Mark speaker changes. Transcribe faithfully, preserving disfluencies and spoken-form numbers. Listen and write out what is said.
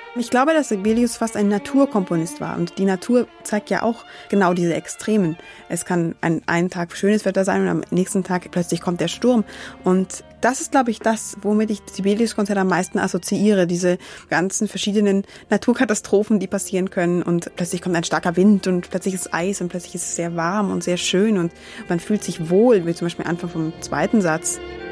Speaker 1: Ich glaube, dass Sibelius fast ein Naturkomponist war. Und die Natur zeigt ja auch genau diese Extremen. Es kann an einem Tag schönes Wetter sein und am nächsten Tag plötzlich kommt der Sturm. Und das ist, glaube ich, das, womit ich Sibelius-Konzerte am meisten assoziiere. Diese ganzen verschiedenen Naturkatastrophen, die passieren können. Und plötzlich kommt ein starker Wind und plötzlich ist Eis und plötzlich ist es sehr warm und sehr schön. Und man fühlt sich wohl, wie zum Beispiel am Anfang vom zweiten Satz.